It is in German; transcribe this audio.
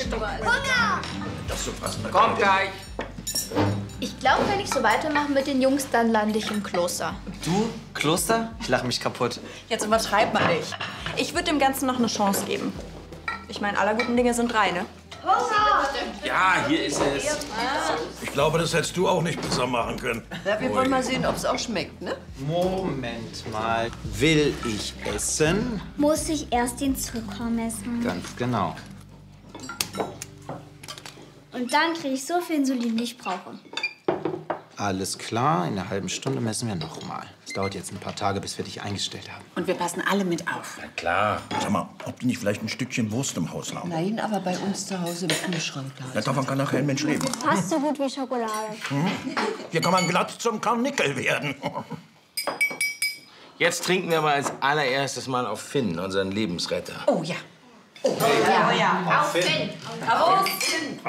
Hunger! Das so passen. Kommt gleich. Ich glaube, wenn ich so weitermache mit den Jungs, dann lande ich im Kloster. Du? Kloster? Ich lache mich kaputt. Jetzt übertreib mal nicht. Ich würde dem Ganzen noch eine Chance geben. Ich meine, aller guten Dinge sind drei, ne? Ja, hier ist es. Ich glaube, das hättest du auch nicht besser machen können. Ja, wir wollen mal sehen, ob es auch schmeckt, ne? Moment mal. Will ich essen? Muss ich erst den Zucker messen. Ganz genau. Und dann kriege ich so viel Insulin, wie ich brauche. Alles klar, in einer halben Stunde messen wir noch mal. Es dauert jetzt ein paar Tage, bis wir dich eingestellt haben. Und wir passen alle mit auf. Na klar. Sag mal, ob die nicht vielleicht ein Stückchen Wurst im Haus haben? Nein, aber bei uns zu Hause im Kühlschrank da. Ja, davon kann nachher ein Mensch leben. Fast so gut wie Schokolade. Hier kann man glatt zum Karnickel werden. Jetzt trinken wir aber als allererstes mal auf Finn, unseren Lebensretter. Oh ja. Auf Finn! Auf